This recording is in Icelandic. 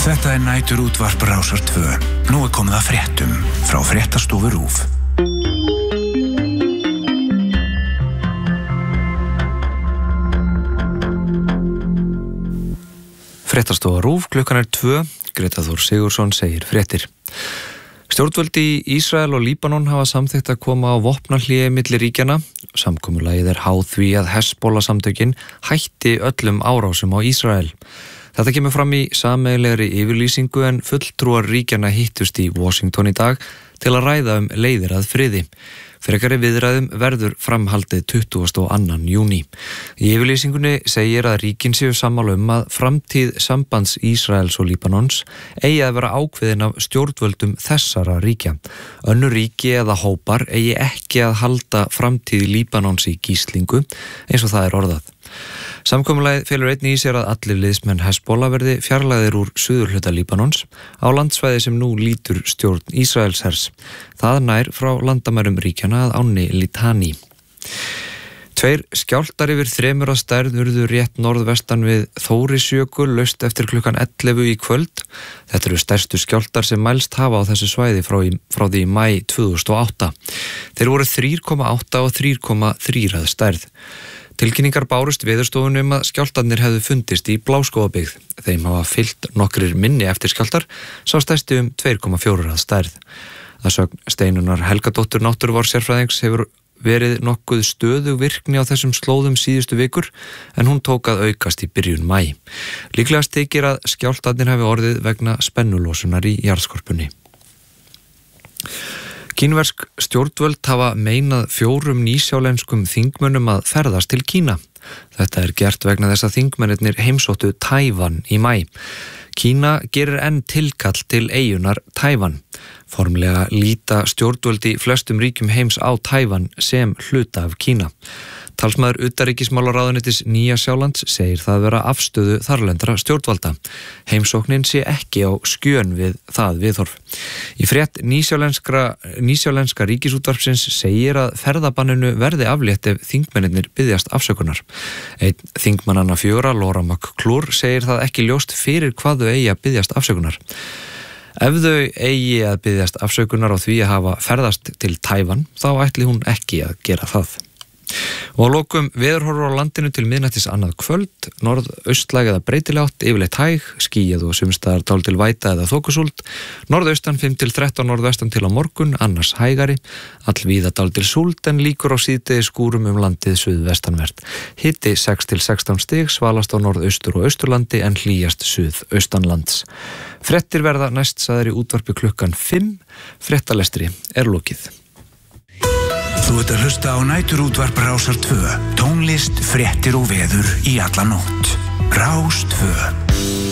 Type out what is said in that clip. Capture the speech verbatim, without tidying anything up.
Þetta er næturútvarp Rásar tvö. Nú er komið að fréttum frá Fréttastofu RÚV. Fréttastofa RÚV, klukkan er tvö. Greta Þór Sigurðsson segir fréttir. Stjórnvöld í Ísrael og Líbanon hafa samþykkt að koma á vopnahléi milli ríkjanna. Samkomulagið er háð því að Hezbollah-samtökin hætti öllum árásum á Ísrael. Þetta kemur fram í sameiginlegri yfirlýsingu en fulltrúar ríkjanna hittust í Washington í dag til að ræða um leiðir að friði. Frekari viðræðum verður framhaldið tuttugasta og annan júní. Í yfirlýsingunni segir að ríkin séu sammála um að framtíð sambands Ísraels og Líbanons eigi að vera ákveðin af stjórnvöldum þessara ríkja. Önnur ríki eða hópar eigi ekki að halda framtíð Líbanons í gíslingu eins og það er orðað. Samkomulagið felur einnig í sér að allir liðsmenn Hezbollah verði fjarlægðir úr suðurhluta Líbanons á landsvæði sem nú lýtur stjórn Ísraelshers. Það nær frá landamærum ríkjana að ánni Litani. Tveir skjálftar yfir þremur að stærð urðu rétt norðvestan við Þórisjökul laust eftir klukkan ellefu í kvöld. Þetta eru stærstu skjálftar sem mælst hafa á þessu svæði frá, í, frá því í maí tvö þúsund og átta. Þeir voru þrjú komma átta og þrjú komma þrjú að stærð. Tilkynningar bárust Veðurstofunni um að skjálftarnir hefðu fundist í Bláskógabyggð. Þeim hafa fylgt nokkrir minni eftir skjálftar, sá stærsti um tvö komma fjögur að stærð. Að sögn Steinunnar Helgadóttur náttúruvár-sérfræðings hefur verið nokkuð stöðug virkni á þessum slóðum síðustu vikur en hún tók að aukast í byrjun maí. Líklegast þykir að skjálftarnir hafi orðið vegna spennulósunar í jarðskorpunni. Kínversk stjórnvöld hafa meinað fjórum nýsjálenskum þingmönnum að ferðast til Kína. Þetta er gert vegna þess að þingmennirnir heimsóttu Tævan í maí. Kína gerir enn tilkall til eyjunar Tævan. Formlega líta stjórnvöld í flestum ríkjum heims á Tævan sem hluta af Kína. Talsmaður utanríkismálaráðuneytis Nýja-Sjálands segir það vera afstöðu þarlendra stjórnvalda. Heimsóknin sé ekki á skjön við það viðhorf. Í frétt nýsjálenska ríkisútvarpsins segir að ferðabanninu verði aflétt ef þingmennirnir biðjast afsökunar. Einn þingmannanna fjögurra, Laura McClure, segir það ekki ljóst fyrir hvað þau eigi að biðjast afsökunar. Ef þau eigi að biðjast afsökunar á því að hafa ferðast til Tævan, þá ætli hún ekki að gera það. Og að lokum veðurhorfur á landinu til miðnættis annað kvöld, norðaustlæg eða breytileg átt, yfirleitt hæg, skýjað og sums staðar dálítil væta eða þokusúld, norðaustan fimm til þrettán norðvestan til á morgun, annars hægari, allvíða dálítil súld en líkur á síðdegi skúrum um landið suðvestanvert. Hiti sex til sextán stig, svalast á norðaustur og austurlandi en hlýjast suðaustanlands. Fréttir verða næst sagðar í útvarpi klukkan fimm, fréttalestri er lokið. Þú ert að hlusta á næturútvarp Rásar tvö. Tónlist, fréttir og veður í alla nótt. Rás tvö.